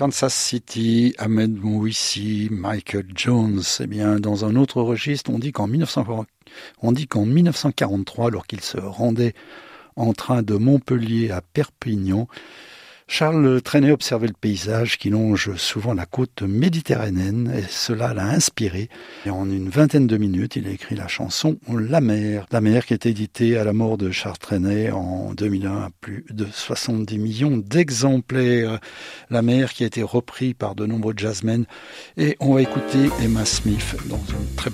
Kansas City, Ahmed Mouissi, Michael Jones. Eh bien, dans un autre registre, on dit qu'en 1943, alors qu'il se rendait en train de Montpellier à Perpignan, Charles Trenet observait le paysage qui longe souvent la côte méditerranéenne et cela l'a inspiré. Et en une vingtaine de minutes, il a écrit la chanson La Mer. La Mer qui est éditée à la mort de Charles Trenet en 2001 à plus de 70 millions d'exemplaires. La Mer qui a été repris par de nombreux jazzmen. Et on va écouter Emma Smith dans une très